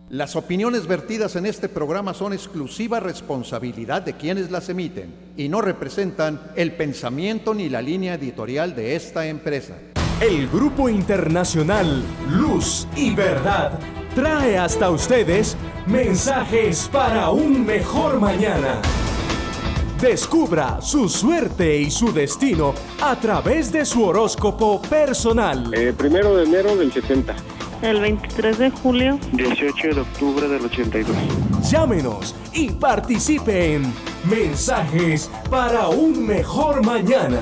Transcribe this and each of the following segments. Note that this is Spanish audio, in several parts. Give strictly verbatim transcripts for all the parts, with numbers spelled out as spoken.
Las opiniones vertidas en este programa son exclusiva responsabilidad de quienes las emiten y no representan el pensamiento ni la línea editorial de esta empresa. El Grupo Internacional Luz y Verdad trae hasta ustedes mensajes para un mejor mañana. Descubra su suerte y su destino a través de su horóscopo personal. Eh, primero de enero del setenta. El veintitrés de julio. dieciocho de octubre del ochenta y dos. Llámenos y participe en Mensajes para un mejor mañana.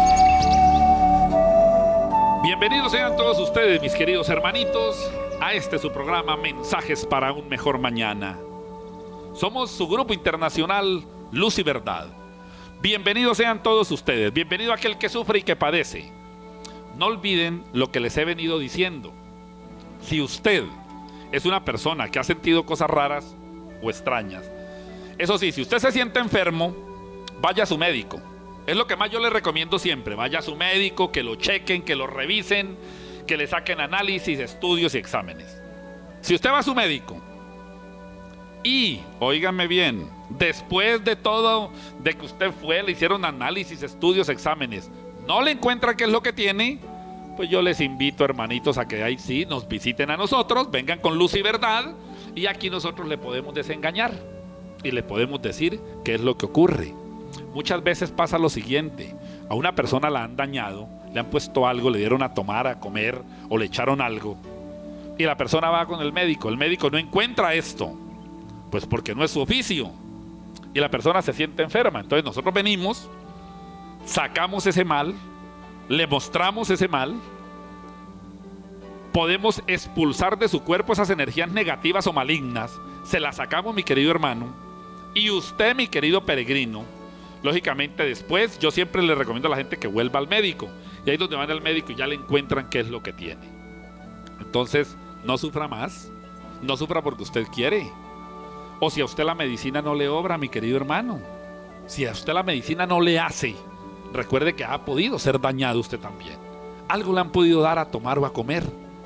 Bienvenidos sean todos ustedes, mis queridos hermanitos, a este su programa Mensajes para un mejor mañana. Somos su grupo internacional Luz y Verdad. Bienvenidos sean todos ustedes, bienvenido aquel que sufre y que padece. No olviden lo que les he venido diciendo. Si usted es una persona que ha sentido cosas raras o extrañas, eso sí, si usted se siente enfermo, vaya a su médico. Es lo que más yo le recomiendo siempre. Vaya a su médico, que lo chequen, que lo revisen, que le saquen análisis, estudios y exámenes. Si usted va a su médico y, óigame bien, después de todo, de que usted fue, le hicieron análisis, estudios, exámenes, no le encuentra qué es lo que tiene, pues yo les invito, hermanitos, a que ahí sí nos visiten a nosotros, vengan con Luz y Verdad, y aquí nosotros le podemos desengañar y le podemos decir qué es lo que ocurre. Muchas veces pasa lo siguiente: a una persona la han dañado, le han puesto algo, le dieron a tomar, a comer, o le echaron algo, y la persona va con el médico, el médico no encuentra esto, pues porque no es su oficio, y la persona se siente enferma. Entonces nosotros venimos, sacamos ese mal, le mostramos ese mal, podemos expulsar de su cuerpo esas energías negativas o malignas, se las sacamos, mi querido hermano, y usted, mi querido peregrino, lógicamente después yo siempre le recomiendo a la gente que vuelva al médico, y ahí es donde van al médico y ya le encuentran qué es lo que tiene. Entonces no sufra más, no sufra porque usted quiere, o si a usted la medicina no le obra, mi querido hermano, si a usted la medicina no le hace, recuerde que ha podido ser dañado usted también. Algo le han podido dar a tomar o a comer.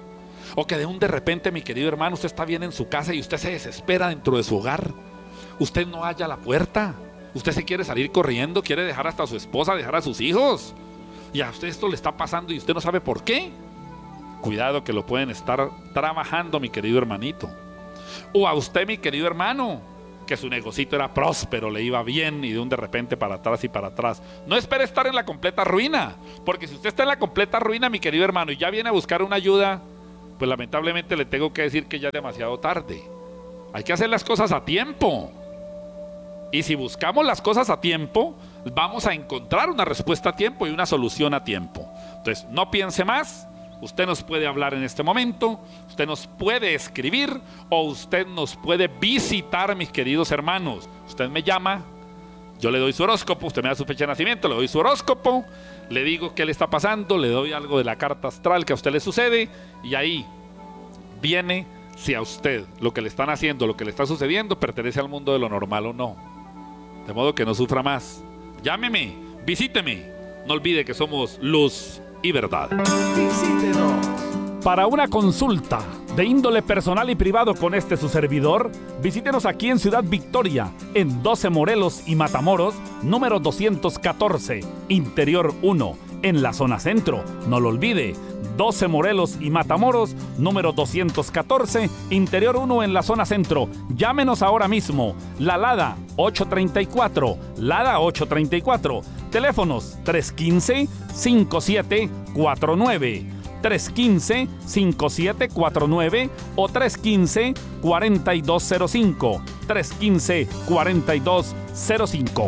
O que de un de repente, mi querido hermano, usted está bien en su casa y usted se desespera dentro de su hogar. Usted no halla la puerta. Usted se quiere salir corriendo, quiere dejar hasta a su esposa, dejar a sus hijos. Y a usted esto le está pasando y usted no sabe por qué. Cuidado que lo pueden estar trabajando, mi querido hermanito. O a usted, mi querido hermano, que su negocito era próspero, le iba bien y de un de repente para atrás y para atrás. No espere estar en la completa ruina, porque si usted está en la completa ruina, mi querido hermano, y ya viene a buscar una ayuda, pues lamentablemente le tengo que decir que ya es demasiado tarde. Hay que hacer las cosas a tiempo. Y si buscamos las cosas a tiempo, vamos a encontrar una respuesta a tiempo y una solución a tiempo. Entonces, no piense más. Usted nos puede hablar en este momento, usted nos puede escribir o usted nos puede visitar, mis queridos hermanos. Usted me llama, yo le doy su horóscopo, usted me da su fecha de nacimiento, le doy su horóscopo, le digo qué le está pasando, le doy algo de la carta astral que a usted le sucede y ahí viene si a usted lo que le están haciendo, lo que le está sucediendo pertenece al mundo de lo normal o no. De modo que no sufra más. Llámeme, visíteme, no olvide que somos Luz y Verdad. Visítenos. Para una consulta de índole personal y privado con este su servidor, visítenos aquí en Ciudad Victoria, en doce Morelos y Matamoros, número doscientos catorce, Interior uno, en la zona centro. No lo olvide, doce Morelos y Matamoros, número doscientos catorce, Interior uno, en la zona centro. Llámenos ahora mismo. La Lada ocho treinta y cuatro, Lada ocho treinta y cuatro. Teléfonos tres uno cinco, cinco siete cuatro nueve, tres uno cinco, cinco siete cuatro nueve o tres uno cinco, cuatro dos cero cinco, tres uno cinco, cuatro dos cero cinco.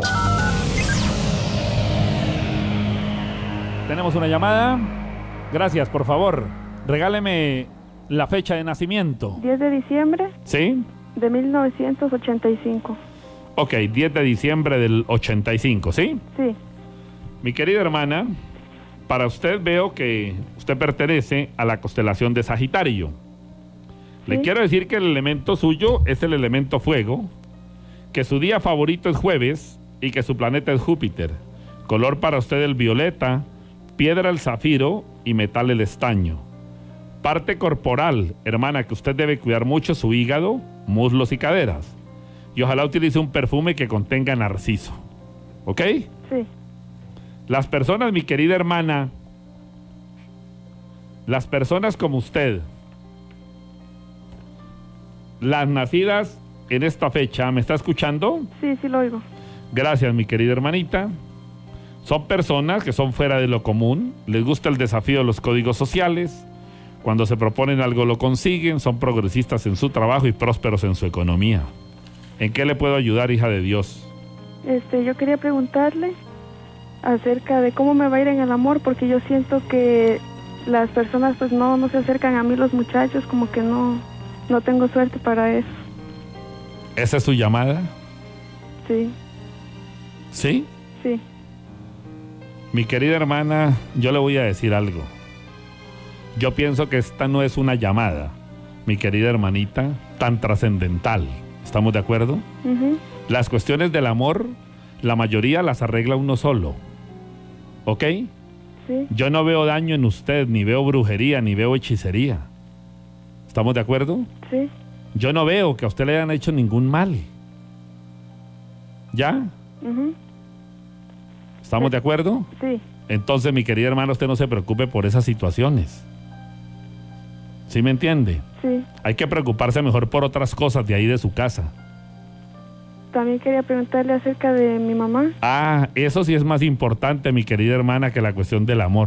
Tenemos una llamada. Gracias, por favor. Regáleme la fecha de nacimiento. diez de diciembre. ¿Sí? De mil novecientos ochenta y cinco. Ok, diez de diciembre del ochenta y cinco, ¿sí? Sí. Mi querida hermana, para usted veo que usted pertenece a la constelación de Sagitario. Le Sí. quiero decir que el elemento suyo es el elemento fuego, que su día favorito es jueves y que su planeta es Júpiter. Color para usted el violeta, piedra el zafiro y metal el estaño. Parte corporal, hermana, que usted debe cuidar mucho: su hígado, muslos y caderas. Y ojalá utilice un perfume que contenga narciso. ¿Ok? Sí. Las personas, mi querida hermana, las personas como usted, las nacidas en esta fecha, ¿me está escuchando? Sí, sí lo oigo. Gracias, mi querida hermanita. Son personas que son fuera de lo común, les gusta el desafío de los códigos sociales, cuando se proponen algo lo consiguen, son progresistas en su trabajo y prósperos en su economía. ¿En qué le puedo ayudar, hija de Dios? Este, yo quería preguntarle acerca de cómo me va a ir en el amor, porque yo siento que las personas pues no, no se acercan a mí, los muchachos, como que no, no tengo suerte para eso. ¿Esa es su llamada? Sí. ¿Sí? Sí. Mi querida hermana, yo le voy a decir algo. Yo pienso que esta no es una llamada, mi querida hermanita, tan trascendental. ¿Estamos de acuerdo? Uh-huh. Las cuestiones del amor, la mayoría las arregla uno solo. ¿Ok? Sí. Yo no veo daño en usted, ni veo brujería, ni veo hechicería. ¿Estamos de acuerdo? Sí. Yo no veo que a usted le hayan hecho ningún mal. ¿Ya? Uh-huh. ¿Estamos de acuerdo? Sí. Entonces, mi querida hermana, usted no se preocupe por esas situaciones. ¿Sí me entiende? Sí. Hay que preocuparse mejor por otras cosas de ahí de su casa. También quería preguntarle acerca de mi mamá. Ah, eso sí es más importante, mi querida hermana, que la cuestión del amor.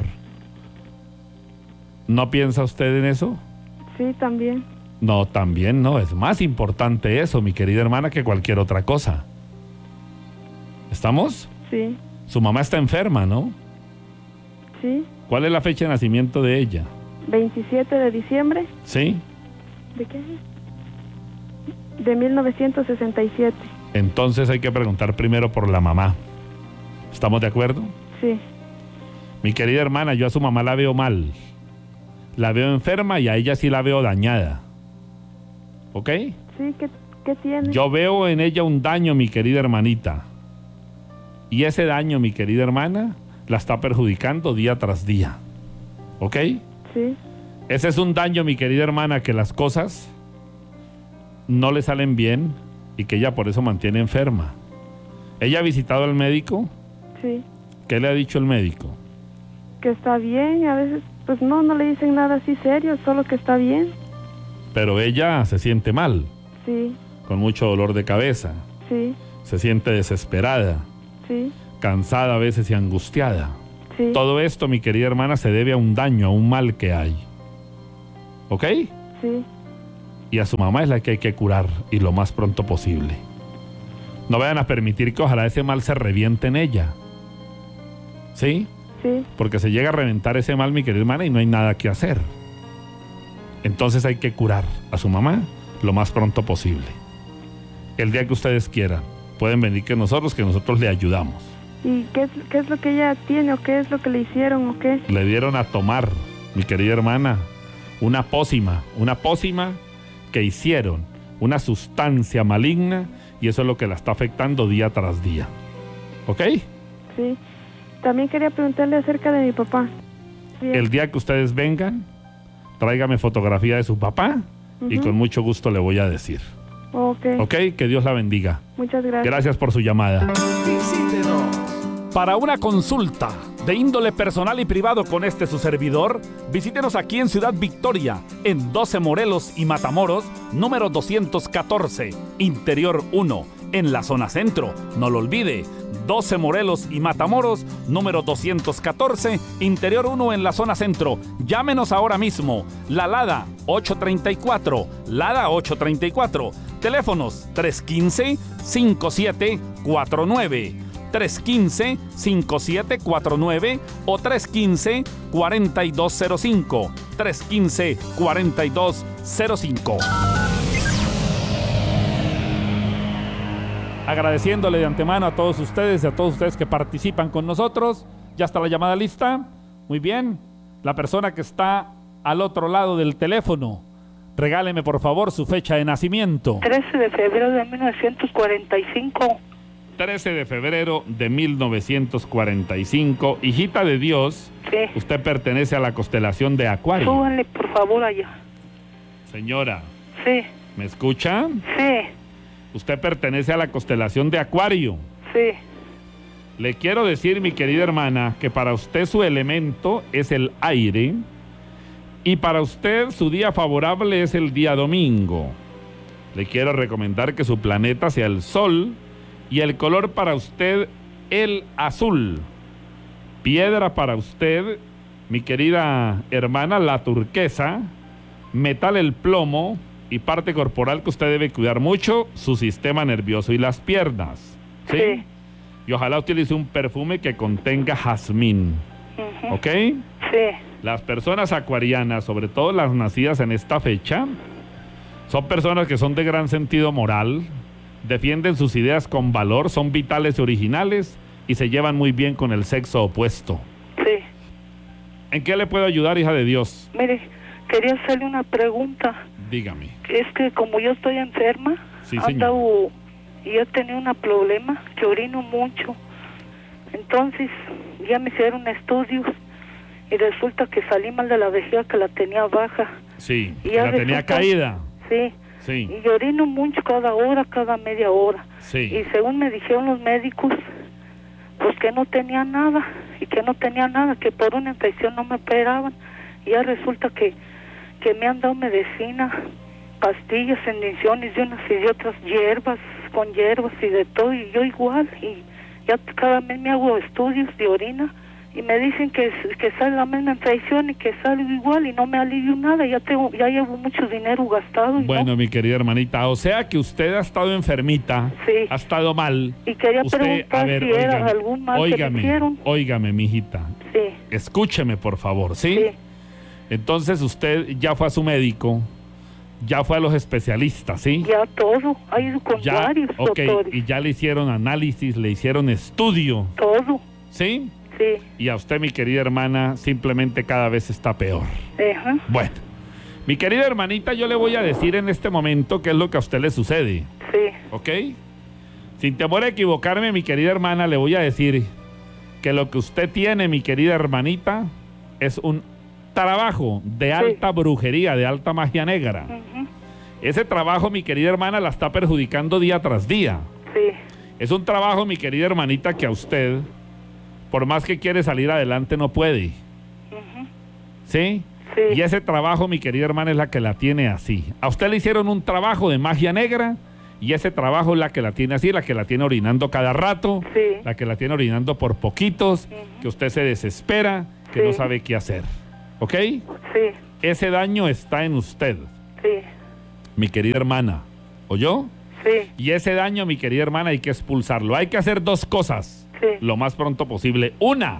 ¿No piensa usted en eso? Sí, también. No, también no. Es más importante eso, mi querida hermana, que cualquier otra cosa. ¿Estamos? Sí. Su mamá está enferma, ¿no? Sí. ¿Cuál es la fecha de nacimiento de ella? veintisiete de diciembre. ¿Sí? ¿De qué? De mil novecientos sesenta y siete. Entonces hay que preguntar primero por la mamá. ¿Estamos de acuerdo? Sí. Mi querida hermana, yo a su mamá la veo mal. La veo enferma y a ella sí la veo dañada. ¿Ok? Sí, ¿qué, qué tiene? Yo veo en ella un daño, mi querida hermanita. Y ese daño, mi querida hermana, la está perjudicando día tras día. ¿Ok? Sí. Ese es un daño, mi querida hermana, que las cosas no le salen bien y que ella por eso mantiene enferma. ¿Ella ha visitado al médico? Sí. ¿Qué le ha dicho el médico? Que está bien, a veces, pues no, no le dicen nada así serio, solo que está bien. Pero ella se siente mal, Sí, con mucho dolor de cabeza, sí, se siente desesperada, sí, cansada a veces y angustiada. sí. Todo esto, mi querida hermana, se debe a un daño, a un mal que hay. ¿Ok? Sí, Y a su mamá es la que hay que curar, y lo más pronto posible. No vayan a permitir que ojalá ese mal se reviente en ella. ¿Sí? sí, Porque se llega a reventar ese mal, mi querida hermana, y no hay nada que hacer. Entonces hay que curar a su mamá lo más pronto posible. El día que ustedes quieran, pueden venir que nosotros, que nosotros le ayudamos. ¿Y qué es, qué es lo que ella tiene o qué es lo que le hicieron o qué? Le dieron a tomar, mi querida hermana, una pócima, una pócima que hicieron, una sustancia maligna, y eso es lo que la está afectando día tras día. ¿Ok? Sí. También quería preguntarle acerca de mi papá. Sí. El día que ustedes vengan, tráigame fotografía de su papá, y Ujú. con mucho gusto le voy a decir. Ok. ¿Ok? Que Dios la bendiga. Muchas gracias. Gracias por su llamada. Visítenos. Para una consulta de índole personal y privado con este su servidor, visítenos aquí en Ciudad Victoria, en doce Morelos y Matamoros, número doscientos catorce, Interior uno, en la zona centro. No lo olvide, doce Morelos y Matamoros, número doscientos catorce, Interior uno, en la zona centro. Llámenos ahora mismo. La Lada ocho treinta y cuatro, Lada ocho treinta y cuatro. Teléfonos tres uno cinco, cinco siete cuatro nueve. tres uno cinco, cinco siete cuatro nueve o tres uno cinco, cuatro dos cero cinco. tres uno cinco, cuatro dos cero cinco. Agradeciéndole de antemano a todos ustedes y a todos ustedes que participan con nosotros. ¿Ya está la llamada lista? Muy bien. La persona que está al otro lado del teléfono, regáleme por favor su fecha de nacimiento. trece de febrero de mil novecientos cuarenta y cinco. trece de febrero de mil novecientos cuarenta y cinco. Hijita de Dios, Sí. usted pertenece a la constelación de Acuario. Súbanle, por favor, allá. Señora, Sí, ¿me escucha? sí, Usted pertenece a la constelación de Acuario. sí. Le quiero decir, mi querida hermana, que para usted su elemento es el aire y para usted su día favorable es el día domingo. Le quiero recomendar que su planeta sea el Sol y el color para usted el azul. Piedra para usted, mi querida hermana, la turquesa. Metal el plomo y parte corporal que usted debe cuidar mucho, su sistema nervioso y las piernas. ¿Sí? Sí. Y ojalá utilice un perfume que contenga jazmín. Ujú. ¿Ok? Sí, Las personas acuarianas, sobre todo las nacidas en esta fecha, son personas que son de gran sentido moral, defienden sus ideas con valor, son vitales y originales y se llevan muy bien con el sexo opuesto. sí. ¿En qué le puedo ayudar, hija de Dios? Mire, quería hacerle una pregunta. Dígame. Es que como yo estoy enferma, Sí, he señor. andado y he tenido un problema que orino mucho. Entonces, ya me hicieron estudios y resulta que salí mal de la vejiga, que la tenía baja. Sí, Y ya la tenía resulta- caída. Sí. Sí, Y orino mucho cada hora, cada media hora. sí. Y según me dijeron los médicos, pues que no tenía nada, y que no tenía nada, que por una infección no me operaban. Y ya resulta que, que me han dado medicina, pastillas, inyecciones de unas y de otras hierbas, con hierbas y de todo, y yo igual. Y ya cada mes me hago estudios de orina y me dicen que, que sale la misma infección y que salgo igual y no me alivio nada. Ya tengo, ya llevo mucho dinero gastado. Y Bueno, no. mi querida hermanita, o sea que usted ha estado enfermita, Sí. ha estado mal. Y quería Usted, preguntar a ver, si era óigame, algún mal que me óigame, hicieron. óigame, mijita, Sí, escúcheme por favor, ¿sí? sí, Entonces usted ya fue a su médico, ya fue a los especialistas, ¿sí? ya todo. Ha ido con Ya, varios ok, doctores. y ya le hicieron análisis, le hicieron estudio, Todo, ¿sí? sí. Y a usted, mi querida hermana, simplemente cada vez está peor. Ajá, Bueno, mi querida hermanita, yo le voy a decir en este momento qué es lo que a usted le sucede, sí, ¿ok? Sin temor a equivocarme, mi querida hermana, le voy a decir que lo que usted tiene, mi querida hermanita, es un trabajo de alta brujería, de alta magia negra. ujú, Ese trabajo, mi querida hermana, la está perjudicando día tras día. sí, Es un trabajo, mi querida hermanita, que a usted, por más que quiere salir adelante, no puede. ujú, ¿Sí? sí, Y ese trabajo, mi querida hermana, es la que la tiene así. A usted le hicieron un trabajo de magia negra y ese trabajo es la que la tiene así, la que la tiene orinando cada rato, sí, la que la tiene orinando por poquitos, Ujú. que usted se desespera, que Sí. no sabe qué hacer. ¿Ok? sí, Ese daño está en usted, sí, mi querida hermana. ¿Oyó? sí, Y ese daño, mi querida hermana, hay que expulsarlo. Hay que hacer dos cosas sí, lo más pronto posible. Una,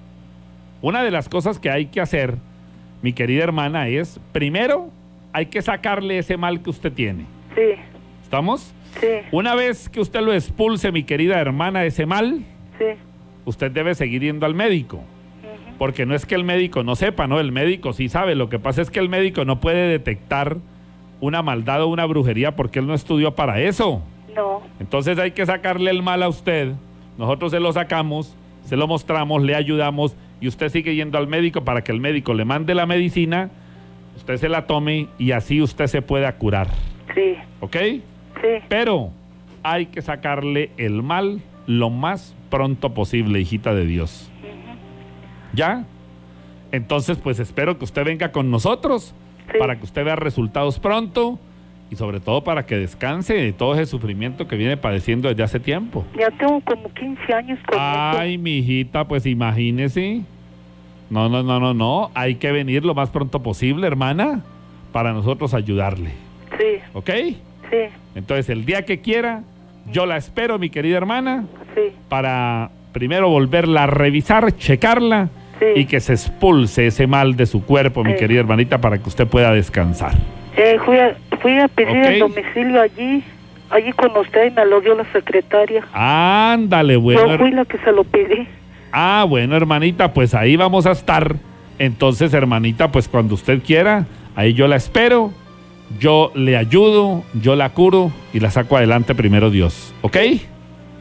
una de las cosas que hay que hacer, mi querida hermana, es, primero, hay que sacarle ese mal que usted tiene. sí, ¿Estamos? sí, Una vez que usted lo expulse, mi querida hermana, ese mal, sí, usted debe seguir yendo al médico. ujú, Porque no es que el médico no sepa, ¿no? El médico sí sabe. Lo que pasa es que el médico no puede detectar una maldad o una brujería porque él no estudió para eso. no, Entonces hay que sacarle el mal a usted. Nosotros se lo sacamos, se lo mostramos, le ayudamos y usted sigue yendo al médico para que el médico le mande la medicina, usted se la tome y así usted se pueda curar. sí, ¿Ok? sí, Pero hay que sacarle el mal lo más pronto posible, hijita de Dios. ujú, ¿Ya? Entonces, pues espero que usted venga con nosotros Sí. para que usted vea resultados pronto y sobre todo para que descanse de todo ese sufrimiento que viene padeciendo desde hace tiempo. ya tengo como quince años con Ay, mi hijita, pues imagínese. No, no, no, no, no. Hay que venir lo más pronto posible, hermana, para nosotros ayudarle. esto. Sí, ¿Ok? sí, Entonces, el día que quiera, yo la espero, mi querida hermana, sí, para primero volverla a revisar, checarla sí. y que se expulse ese mal de su cuerpo, mi Sí. querida hermanita, para que usted pueda descansar. Eh, fui, a, fui a pedir Ok. el domicilio allí, allí con usted y me lo dio la secretaria. Ándale, bueno. Yo fui la que se lo pedí. Ah, bueno, hermanita, pues ahí vamos a estar. Entonces, hermanita, pues cuando usted quiera, ahí yo la espero, yo le ayudo, yo la curo y la saco adelante primero Dios. ¿Ok? Sí,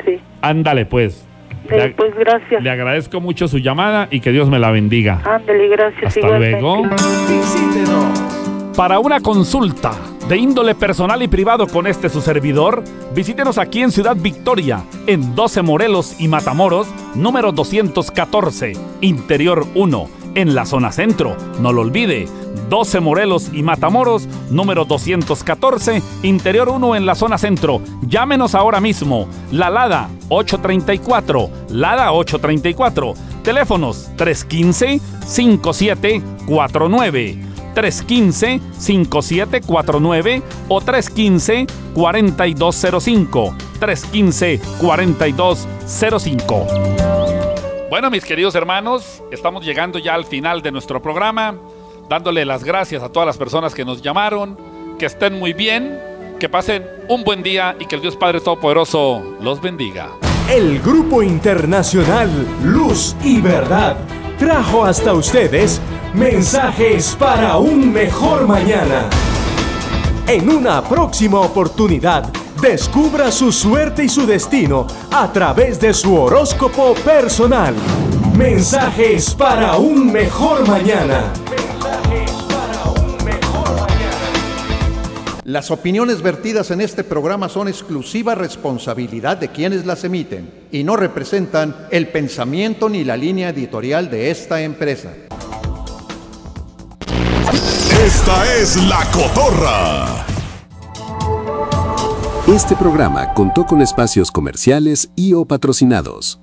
Ándale, pues. Sí, Le, pues gracias. Le agradezco mucho su llamada y que Dios me la bendiga. Ándale, gracias. Hasta igualmente. luego. Visítenos. Para una consulta de índole personal y privado con este su servidor, visítenos aquí en Ciudad Victoria, en doce Morelos y Matamoros, número doscientos catorce, Interior uno, en la zona centro. No lo olvide, doce Morelos y Matamoros, número doscientos catorce, Interior uno, en la zona centro. Llámenos ahora mismo. La Lada ocho treinta y cuatro, Lada ocho treinta y cuatro. Teléfonos tres uno cinco, cinco siete cuatro nueve. tres uno cinco, cinco siete cuatro nueve o tres uno cinco, cuatro dos cero cinco. tres uno cinco, cuatro dos cero cinco. Bueno, mis queridos hermanos, estamos llegando ya al final de nuestro programa, dándole las gracias a todas las personas que nos llamaron, que estén muy bien, que pasen un buen día y que el Dios Padre Todopoderoso los bendiga. El Grupo Internacional Luz y Verdad trajo hasta ustedes mensajes para un mejor mañana. En una próxima oportunidad, descubra su suerte y su destino a través de su horóscopo personal. Mensajes para un mejor mañana. Mensajes para un mejor mañana. Las opiniones vertidas en este programa son exclusiva responsabilidad de quienes las emiten y no representan el pensamiento ni la línea editorial de esta empresa. Esta es La Cotorra. Este programa contó con espacios comerciales y o patrocinados.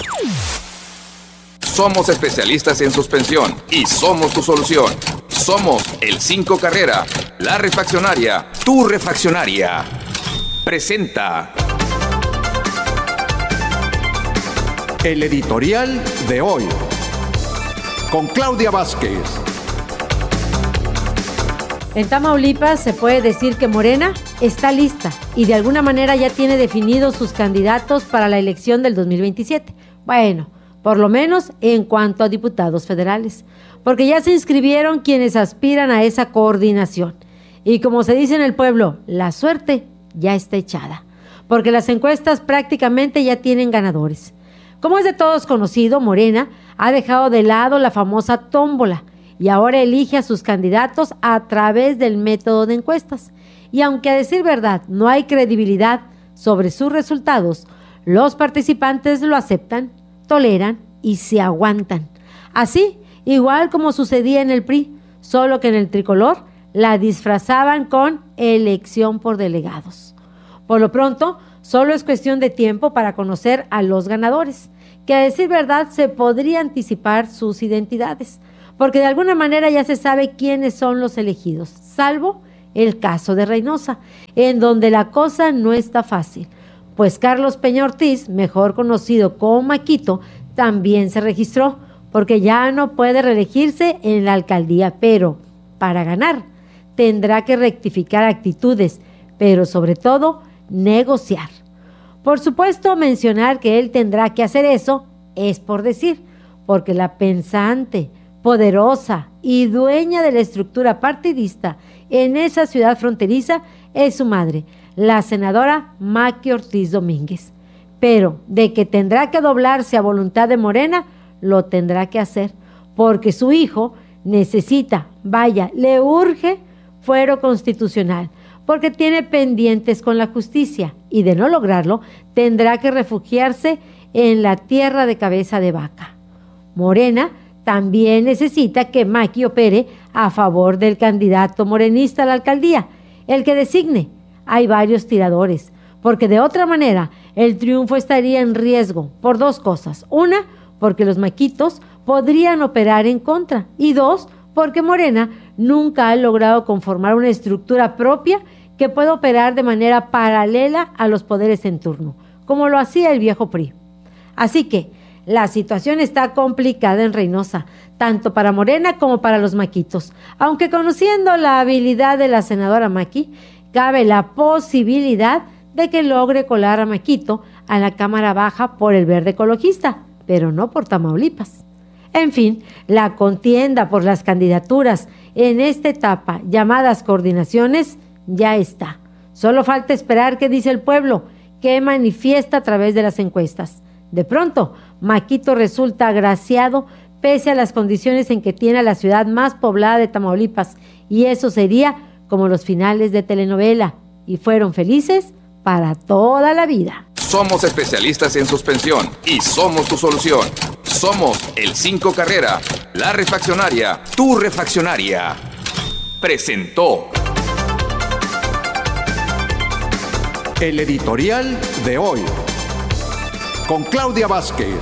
Somos especialistas en suspensión y somos tu solución. Somos el cinco Carrera, la refaccionaria, tu refaccionaria. Presenta El editorial de hoy, con Claudia Vázquez. En Tamaulipas se puede decir que Morena está lista y de alguna manera ya tiene definidos sus candidatos para la elección del dos mil veintisiete. Bueno, por lo menos en cuanto a diputados federales, porque ya se inscribieron quienes aspiran a esa coordinación. Y como se dice en el pueblo, la suerte ya está echada, porque las encuestas prácticamente ya tienen ganadores. Como es de todos conocido, Morena ha dejado de lado la famosa tómbola y ahora elige a sus candidatos a través del método de encuestas. Y aunque a decir verdad no hay credibilidad sobre sus resultados, los participantes lo aceptan, toleran y se aguantan. Así, igual como sucedía en el P R I, solo que en el tricolor la disfrazaban con elección por delegados. Por lo pronto, solo es cuestión de tiempo para conocer a los ganadores, que a decir verdad se podría anticipar sus identidades, porque de alguna manera ya se sabe quiénes son los elegidos, salvo el caso de Reynosa, en donde la cosa no está fácil, pues Carlos Peña Ortiz, mejor conocido como Maquito, también se registró, porque ya no puede reelegirse en la alcaldía, pero para ganar tendrá que rectificar actitudes, pero sobre todo negociar. Por supuesto, mencionar que él tendrá que hacer eso es por decir, porque la pensante, poderosa y dueña de la estructura partidista en esa ciudad fronteriza es su madre, la senadora Maqui Ortiz Domínguez. Pero de que tendrá que doblarse a voluntad de Morena, lo tendrá que hacer, porque su hijo necesita, vaya, le urge fuero constitucional, porque tiene pendientes con la justicia y de no lograrlo tendrá que refugiarse en la tierra de cabeza de vaca. Morena también necesita que Maqui opere a favor del candidato morenista a la alcaldía, el que designe. Hay varios tiradores, porque de otra manera el triunfo estaría en riesgo por dos cosas. Una, porque los maquitos podrían operar en contra. Y dos, porque Morena nunca ha logrado conformar una estructura propia que pueda operar de manera paralela a los poderes en turno, como lo hacía el viejo P R I. Así que la situación está complicada en Reynosa, tanto para Morena como para los maquitos. Aunque conociendo la habilidad de la senadora Maqui, cabe la posibilidad de que logre colar a Maquito a la Cámara Baja por el Verde Ecologista, pero no por Tamaulipas. En fin, la contienda por las candidaturas en esta etapa, llamadas coordinaciones, ya está. Solo falta esperar qué dice el pueblo, que manifiesta a través de las encuestas. De pronto, Maquito resulta agraciado pese a las condiciones en que tiene la ciudad más poblada de Tamaulipas, y eso sería como los finales de telenovela, y fueron felices para toda la vida. Somos especialistas en suspensión y somos tu solución. Somos el cinco Carrera, la refaccionaria, tu refaccionaria. Presentó el editorial de hoy con Claudia Vázquez.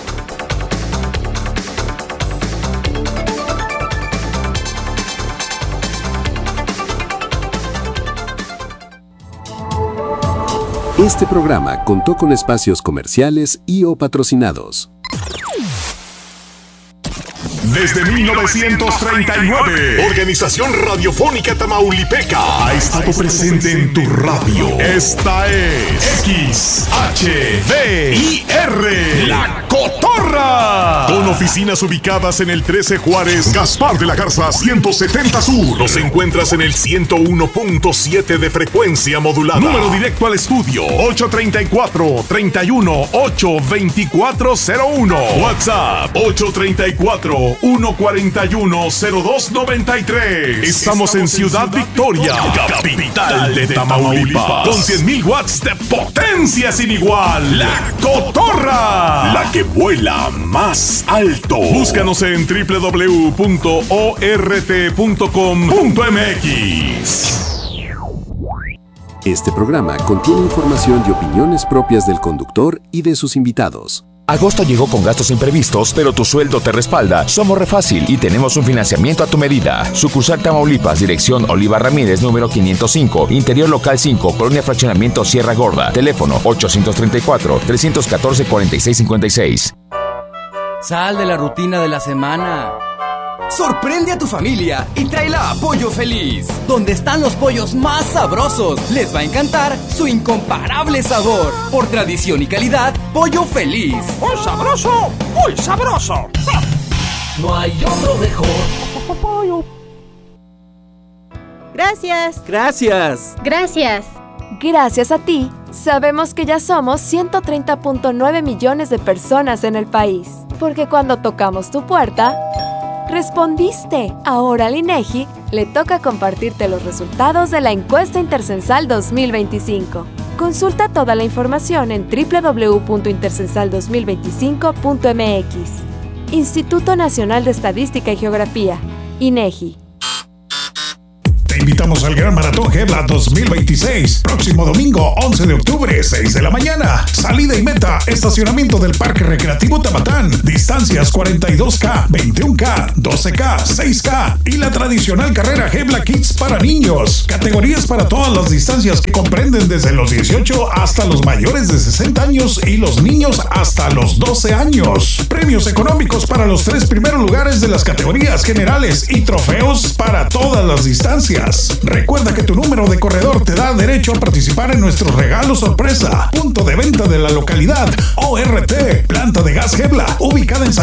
Este programa contó con espacios comerciales y o patrocinados. Desde mil novecientos treinta y nueve, Organización Radiofónica Tamaulipeca ha estado presente en tu radio. Esta es X H D I R, La Cotorra. Con oficinas ubicadas en el trece Juárez, Gaspar de la Garza ciento setenta Sur. Nos encuentras en el ciento uno punto siete de frecuencia modulada. Número directo al estudio ocho treinta y cuatro, treinta y uno, ocho veinticuatro cero uno. WhatsApp ocho treinta y cuatro, uno cuarenta y uno, cero dos noventa y tres. Estamos en Ciudad Victoria, capital de Tamaulipas, con cien mil watts de potencia sin igual. La Cotorra, la que vuela más alto. Búscanos en doble u doble u doble u punto o r t punto com punto m x. Este programa contiene información y opiniones propias del conductor y de sus invitados. Agosto llegó con gastos imprevistos, pero tu sueldo te respalda. Somos Refácil y tenemos un financiamiento a tu medida. Sucursal Tamaulipas, dirección Oliva Ramírez, número quinientos cinco, Interior Local cinco, Colonia Fraccionamiento Sierra Gorda. Teléfono ochocientos treinta y cuatro, trescientos catorce, cuarenta y seis cincuenta y seis. Sal de la rutina de la semana. Sorprende a tu familia y tráela a Pollo Feliz, donde están los pollos más sabrosos. Les va a encantar su incomparable sabor. Por tradición y calidad, Pollo Feliz. ¡Muy sabroso! ¡Muy sabroso! No hay otro mejor. Gracias. Gracias. Gracias. Gracias a ti, sabemos que ya somos ciento treinta punto nueve millones de personas en el país. Porque cuando tocamos tu puerta, respondiste. Ahora al INEGI le toca compartirte los resultados de la encuesta Intercensal dos mil veinticinco. Consulta toda la información en doble u doble u doble u punto intercensal dos mil veinticinco punto m x. Instituto Nacional de Estadística y Geografía, INEGI. Te invitamos al Gran Maratón Gebla dos mil veintiséis. Próximo domingo, once de octubre, seis de la mañana. Salida y meta, estacionamiento del Parque Recreativo Tamatán. Distancias cuarenta y dos K, veintiuno K, doce K, seis K. Y la tradicional carrera Gebla Kids para niños. Categorías para todas las distancias que comprenden desde los dieciocho hasta los mayores de sesenta años y los niños hasta los doce años. Premios económicos para los tres primeros lugares de las categorías generales y trofeos para todas las distancias. Recuerda que tu número de corredor te da derecho a participar en nuestro regalo sorpresa. Punto de venta de la localidad O R T, planta de gas Gebla, ubicada en San